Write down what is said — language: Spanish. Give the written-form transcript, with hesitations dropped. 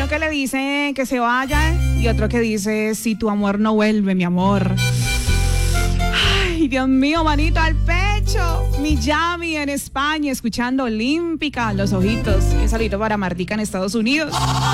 que le dice que se vaya y otro que dice, si tu amor no vuelve, mi amor. Ay, Dios mío, manito al pecho. Mi Yami en España, escuchando Olímpica, Los Ojitos. Y un saludito para Martica en Estados Unidos.